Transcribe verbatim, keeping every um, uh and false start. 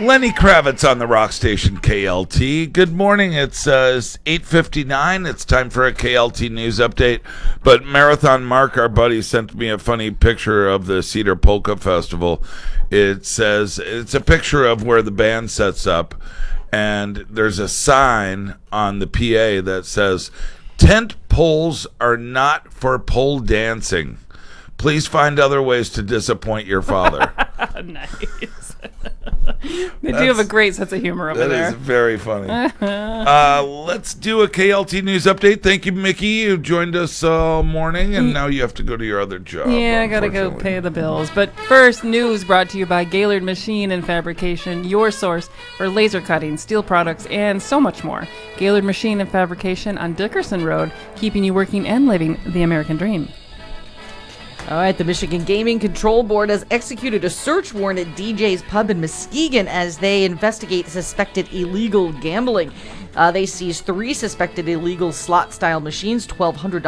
Lenny Kravitz on the rock station K L T. Good morning. It's uh, eight fifty-nine. It's time for a K L T news update. But Marathon Mark, our buddy, sent me a funny picture of the Cedar Polka Festival. It says it's a picture of where the band sets up, and there's a sign on the P A that says, "Tent poles are not for pole dancing. Please find other ways to disappoint your father." Nice. They do have a great sense of humor over that there. That is very funny. uh, let's do a K L T news update. Thank you, Mickey. You joined us all morning, and now you have to go to your other job. Yeah, I gotta go pay the bills. But first, news brought to you by Gaylord Machine and Fabrication, your source for laser cutting, steel products, and so much more. Gaylord Machine and Fabrication on Dickerson Road, keeping you working and living the American dream. All right, the Michigan Gaming Control Board has executed a search warrant at D J's Pub in Muskegon as they investigate suspected illegal gambling. Uh, they seized three suspected illegal slot-style machines, twelve hundred dollars